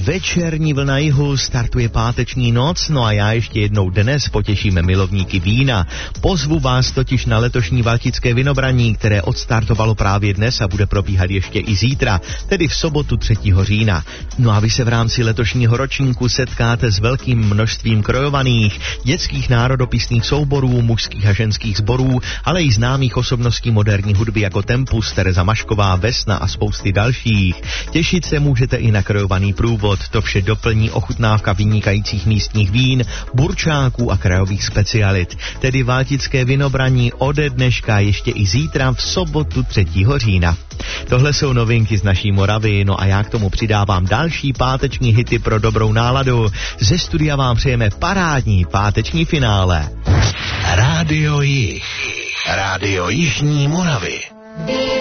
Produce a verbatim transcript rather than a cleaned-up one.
Večerní vlna jihu, startuje páteční noc, no a já ještě jednou dnes potěšíme milovníky vína. Pozvu vás totiž na letošní Valtické vinobraní, které odstartovalo právě dnes a bude probíhat ještě i zítra, tedy v sobotu třetího října. No a vy se v rámci letošního ročníku setkáte s velkým množstvím krojovaných, dětských národopisných souborů, mužských a ženských sborů, ale i známých osobností moderní hudby jako Tempus, Tereza Mašková, Vesna a spousty dalších. Těšit se můžete i na krojovaný průvod, to vše doplní ochutnávka vynikajících místních vín, burčáků a krajových specialit. Tedy Valtické vinobraní ode dneška ještě i zítra v sobotu třetího října. Tohle jsou novinky z naší Moravy, no a já k tomu přidávám další páteční hity pro dobrou náladu. Ze studia vám přejeme parádní páteční finále. Rádio Jih. Rádio Jižní Moravy.